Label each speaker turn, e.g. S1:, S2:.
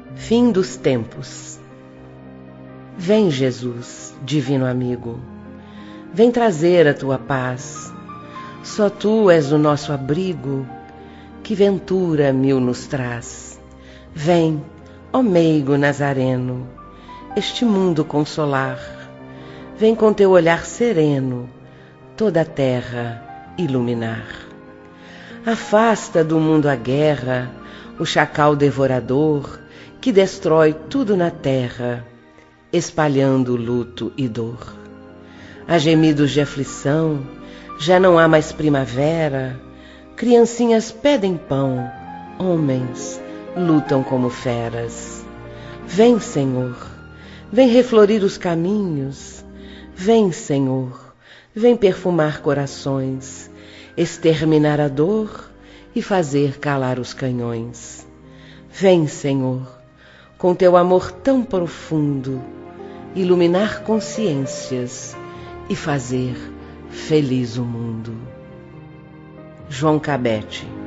S1: Fim dos tempos. Vem, Jesus, divino amigo, vem trazer a tua paz. Só tu és o nosso abrigo, que ventura mil nos traz. Vem, ó meigo nazareno, este mundo consolar. Vem com teu olhar sereno toda a terra iluminar. Afasta do mundo a guerra, o chacal devorador, que destrói tudo na terra, espalhando luto e dor. Há gemidos de aflição, já não há mais primavera, criancinhas pedem pão, homens lutam como feras. Vem, Senhor, vem reflorir os caminhos, vem, Senhor, vem perfumar corações, exterminar a dor e fazer calar os canhões. Vem, Senhor, com teu amor tão profundo, iluminar consciências e fazer feliz o mundo. João Cabete.